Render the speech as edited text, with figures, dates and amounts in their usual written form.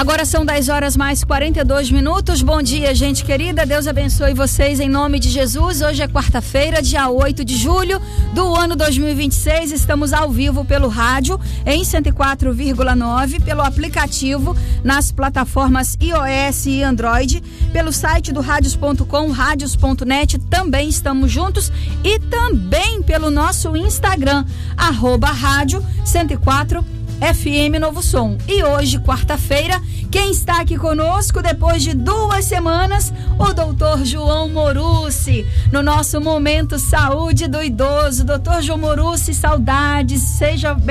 Agora são 10h mais 42. Bom dia, gente querida. Deus abençoe vocês em nome de Jesus. Hoje é quarta-feira, dia 8 de julho do ano 2026. Estamos ao vivo pelo rádio em 104,9, pelo aplicativo nas plataformas iOS e Android, pelo site do radios.com, radios.net, também estamos juntos, e também pelo nosso Instagram, @rádio 104 FM Novo Som. E hoje, quarta-feira, quem está aqui conosco depois de 2 semanas, o doutor João Morucci, no nosso Momento Saúde do Idoso. Doutor João Morucci, saudades, seja